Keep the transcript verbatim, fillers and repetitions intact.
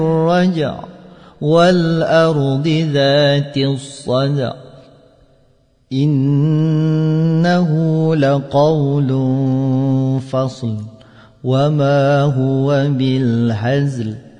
الرجع والأرض ذات الصدع إنه لقول فصل وما هو بالهزل